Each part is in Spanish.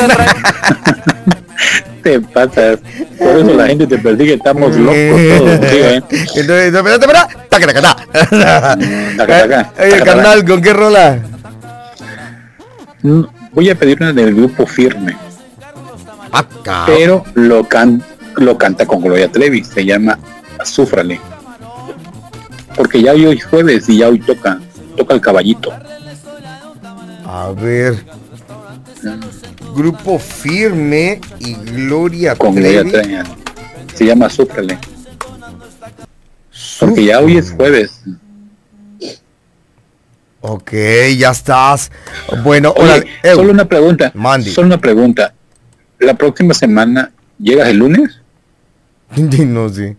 trae. Te pasas. Por eso la gente te persigue, estamos locos todos, tío, Entonces, espera. Taca. Oye, carnal, ¿con qué rola? Voy a pedir una del grupo Firme. Acá. Pero lo canta con Gloria Trevi, se llama Azúfrale. Porque ya hoy es jueves y ya hoy toca el caballito. A ver. Grupo Firme y Gloria Con Trevi. Gloria Trevi. Se llama Azúfrale. Porque ya hoy es jueves. Ok, ya estás. Bueno, Oye, hola. solo una pregunta. Mandy. Solo una pregunta. ¿La próxima semana llegas el lunes? No sé.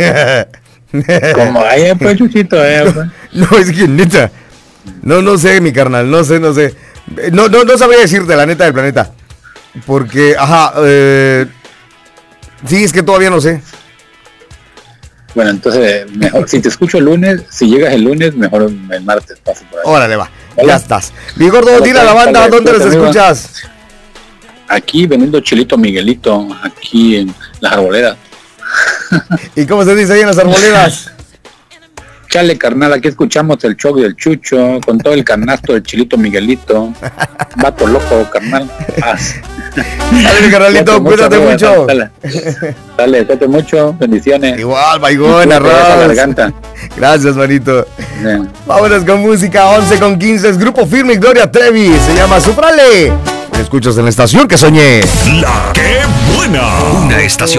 Como ay, pues Chuchito, pues. No, es que neta. No sé, mi carnal, no sé. No sabría decirte la neta del planeta. Porque, sí, es que todavía no sé. Bueno, entonces, mejor, si te escucho el lunes, si llegas el lunes, mejor el martes paso por ahí. Órale, va. Hola. Ya estás. Mi gordo, dile a la banda dónde los escuchas. Aquí vendiendo chilito Miguelito, aquí en Las Arboledas. ¿Y cómo se dice ahí en Las Arboledas? Chale, carnal, aquí escuchamos el show del Chucho, con todo el canasto del chilito Miguelito. Vato loco, carnal. Dale, mi carnalito, cuídate mucho. Dale, cuídate mucho, bendiciones. Igual, baigón, arroz. Gracias, manito. Bien. Vámonos con música, 11:15, es Grupo Firme y Gloria Trevi, se llama Súfrale. Me escuchas en la estación que soñé. La que buena. Una estación